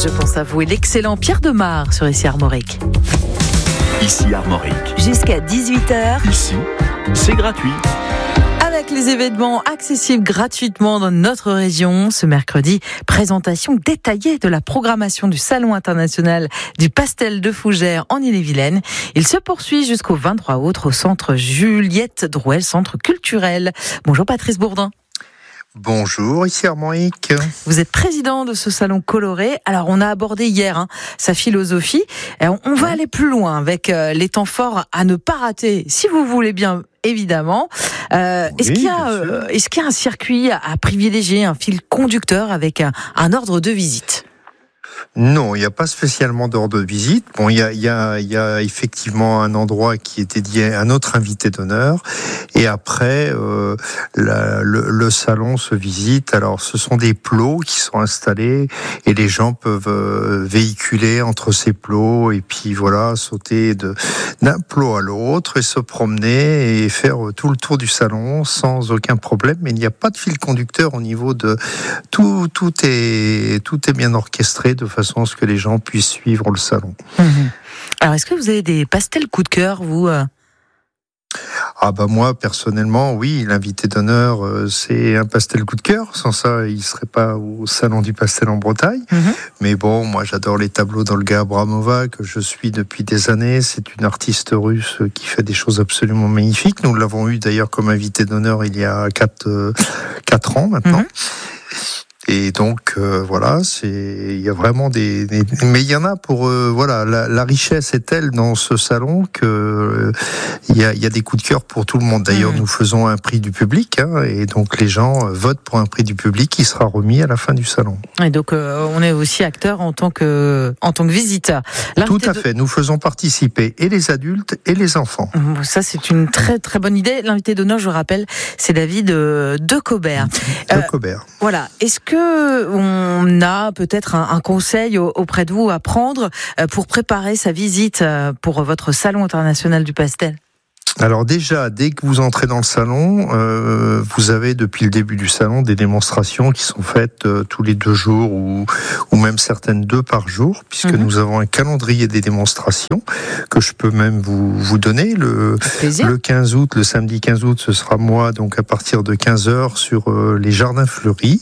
Je pense à vous et l'excellent Pierre Demar sur Ici Armorique. Ici Armorique. Jusqu'à 18h. Ici, c'est gratuit. Avec les événements accessibles gratuitement dans notre région, ce mercredi, présentation détaillée de la programmation du Salon international du pastel de Fougères en Ille-et-Vilaine. Il se poursuit jusqu'au 23 août au centre Juliette Drouel, centre culturel. Bonjour Patrice Bourdin. Bonjour, ici Armorique. Vous êtes président de ce salon coloré. Alors, on a abordé hier sa philosophie. On va aller plus loin avec les temps forts à ne pas rater, si vous voulez bien, évidemment. Est-ce qu'il y a un circuit à privilégier, un fil conducteur avec un ordre de visite ? Non, il n'y a pas spécialement d'ordre de visite. Bon, il y a effectivement un endroit qui est dédié à notre invité d'honneur. Et après, le salon se visite. Alors, ce sont des plots qui sont installés et les gens peuvent véhiculer entre ces plots et puis voilà, sauter d'un plot à l'autre et se promener et faire tout le tour du salon sans aucun problème. Mais il n'y a pas de fil conducteur au niveau de tout est bien orchestré de façon à ce que les gens puissent suivre le salon. Alors, est-ce que vous avez des pastels coup de cœur, vous ? Ah bah moi, personnellement, oui, l'invité d'honneur, c'est un pastel coup de cœur. Sans ça, il serait pas au salon du pastel en Bretagne. Mais bon, moi, j'adore les tableaux d'Olga Abramova, que je suis depuis des années. C'est une artiste russe qui fait des choses absolument magnifiques. Nous l'avons eu d'ailleurs comme invité d'honneur il y a 4 ans maintenant. Et donc voilà, il y a vraiment mais il y en a pour voilà, la richesse est telle dans ce salon que il y a des coups de cœur pour tout le monde. D'ailleurs, nous faisons un prix du public et donc les gens votent pour un prix du public qui sera remis à la fin du salon. Et donc on est aussi acteur en tant que visiteur. Tout à fait. Nous faisons participer et les adultes et les enfants. Ça, c'est une très très bonne idée. L'invité d'honneur, je rappelle, c'est David Decobert. Decobert. Voilà. Est-ce que on a peut-être un conseil auprès de vous à prendre pour préparer sa visite pour votre salon international du pastel ? Alors déjà, dès que vous entrez dans le salon, vous avez depuis le début du salon des démonstrations qui sont faites tous les 2 jours ou même certaines 2 par jour, puisque nous avons un calendrier des démonstrations que je peux même vous donner. Le 15 août, le samedi 15 août, ce sera moi, donc à partir de 15h sur les jardins fleuris.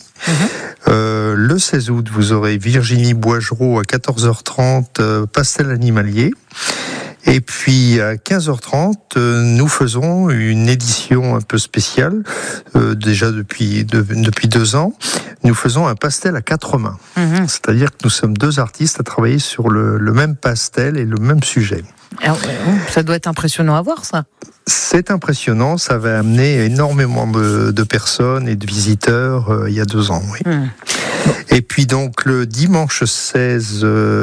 Le 16 août, vous aurez Virginie Boigereau à 14h30, pastel animalier. Et puis à 15h30, nous faisons une édition un peu spéciale, déjà depuis 2 ans. Nous faisons un pastel à 4 mains. C'est-à-dire que nous sommes 2 artistes à travailler sur le même pastel et le même sujet. Alors, ça doit être impressionnant à voir, ça. C'est impressionnant, ça va amener énormément de personnes et de visiteurs il y a 2 ans. Oui. Et puis donc le dimanche 16,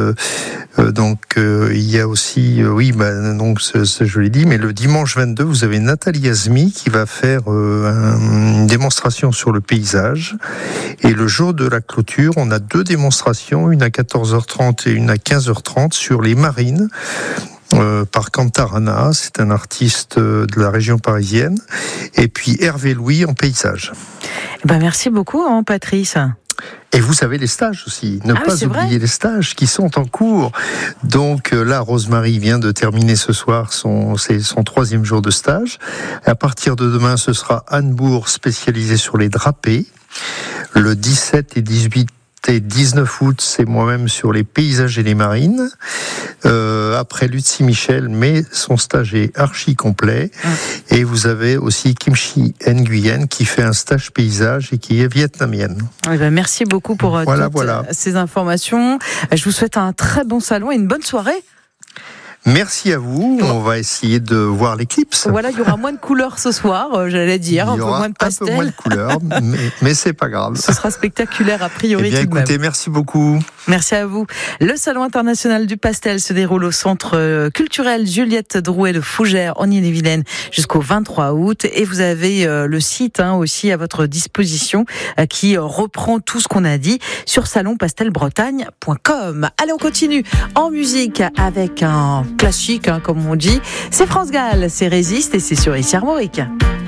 il y a aussi, donc je l'ai dit, mais le dimanche 22, vous avez Nathalie Azmi qui va faire une démonstration sur le paysage. Et le jour de la clôture, on a 2 démonstrations, une à 14h30 et une à 15h30 sur les marines. Par Cantarana, c'est un artiste de la région parisienne, et puis Hervé Louis en paysage. Merci beaucoup, Patrice. Et vous savez les stages aussi, ne pas oublier les stages qui sont en cours. Donc là, Rosemary vient de terminer ce soir c'est son 3e jour de stage. À partir de demain, ce sera Anne Bourg, spécialisée sur les drapés. Le 17 et 18 et 19 août, c'est moi-même sur les paysages et les marines. Après Lucie Michel, mais son stage est archi complet. Et vous avez aussi Kim Chi Nguyen qui fait un stage paysage et qui est vietnamienne. Merci beaucoup pour ces informations. Je vous souhaite un très bon salon et une bonne soirée. Merci à vous. On va essayer de voir l'éclipse. Voilà, il y aura moins de couleurs ce soir, j'allais dire, un peu moins de pastel. Un peu moins de couleurs, mais c'est pas grave. Ce sera spectaculaire a priori. Écoutez, merci beaucoup. Merci à vous. Le Salon international du pastel se déroule au centre culturel Juliette Drouet de Fougères en Ille-et-Vilaine jusqu'au 23 août. Et vous avez le site aussi à votre disposition qui reprend tout ce qu'on a dit sur salonpastelbretagne.com. Allez, on continue en musique avec un classique, comme on dit. C'est France Gall, c'est Résiste et c'est sur Ici Armorique.